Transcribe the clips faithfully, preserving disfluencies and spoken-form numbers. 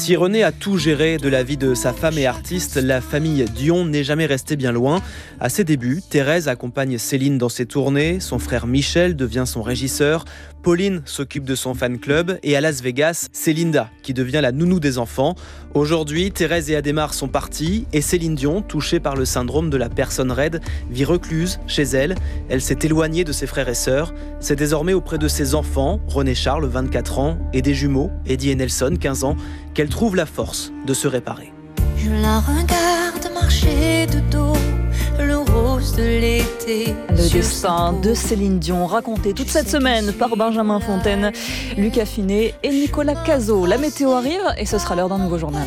Si René a tout géré de la vie de sa femme et artiste, la famille Dion n'est jamais restée bien loin. À ses débuts, Thérèse accompagne Céline dans ses tournées, son frère Michel devient son régisseur, Pauline s'occupe de son fan club et à Las Vegas, c'est Linda qui devient la nounou des enfants. Aujourd'hui, Thérèse et Adhémar sont partis et Céline Dion, touchée par le syndrome de la personne raide, vit recluse chez elle. Elle s'est éloignée de ses frères et sœurs. C'est désormais auprès de ses enfants, René Charles, vingt-quatre ans, et des jumeaux, Eddie et Nelson, quinze ans, qu'elle trouve la force de se réparer. Je la regarde marcher de dos, le rose de l'été. Le destin de Céline Dion, raconté toute cette semaine par Benjamin Fontaine, Lucas Finet et Nicolas Cazot. La météo arrive et ce sera l'heure d'un nouveau journal.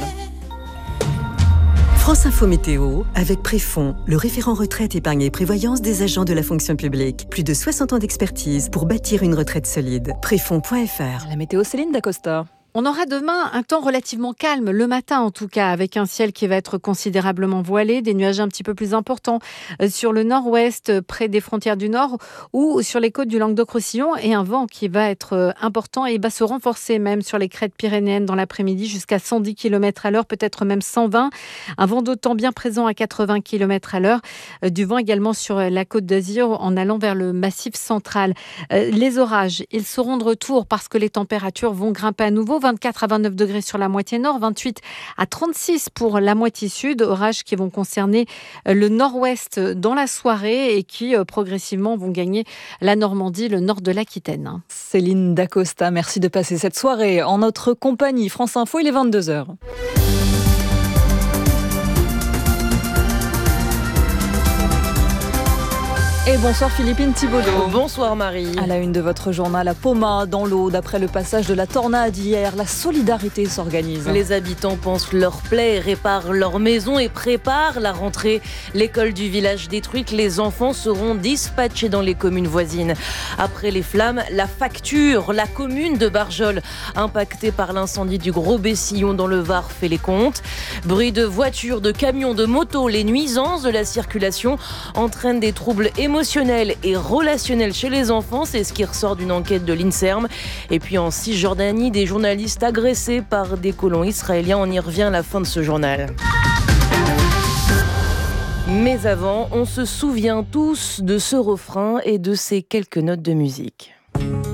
France Info Météo, avec Préfond, le référent retraite, épargne et prévoyance des agents de la fonction publique. Plus de soixante ans d'expertise pour bâtir une retraite solide. Préfond point f r. La météo, Céline Dacosta. On aura demain un temps relativement calme, le matin en tout cas, avec un ciel qui va être considérablement voilé, des nuages un petit peu plus importants sur le nord-ouest, près des frontières du nord, ou sur les côtes du Languedoc-Roussillon, et un vent qui va être important et va se renforcer même sur les crêtes pyrénéennes dans l'après-midi jusqu'à cent dix kilomètres à l'heure, peut-être même cent vingt. Un vent d'autant bien présent à quatre-vingts kilomètres à l'heure. Du vent également sur la côte d'Azur en allant vers le massif central. Les orages, ils seront de retour parce que les températures vont grimper à nouveau. vingt-quatre à vingt-neuf degrés sur la moitié nord, vingt-huit à trente-six pour la moitié sud. Orages qui vont concerner le nord-ouest dans la soirée et qui progressivement vont gagner la Normandie, le nord de l'Aquitaine. Céline Dacosta, merci de passer cette soirée en notre compagnie. France Info, il est vingt-deux heures. Et bonsoir Philippine Thibaudot. Bonsoir Marie. À la une de votre journal, à Poma, dans l'eau, d'après le passage de la tornade hier, la solidarité s'organise. Les habitants pansent leurs plaies, réparent leur maison et préparent la rentrée. L'école du village détruite, les enfants seront dispatchés dans les communes voisines. Après les flammes, la facture, la commune de Barjol, impactée par l'incendie du Gros Bessillon dans le Var, fait les comptes. Bruit de voitures, de camions, de motos, les nuisances de la circulation entraînent des troubles émotionnels émotionnel et relationnel chez les enfants, c'est ce qui ressort d'une enquête de l'INSERM. Et puis en Cisjordanie, des journalistes agressés par des colons israéliens. On y revient à la fin de ce journal. Mais avant, on se souvient tous de ce refrain et de ces quelques notes de musique.